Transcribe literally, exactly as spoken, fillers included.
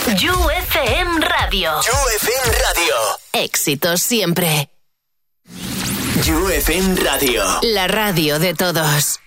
U F M Radio. U F M Radio. Éxitos siempre. U F M Radio. La radio de todos.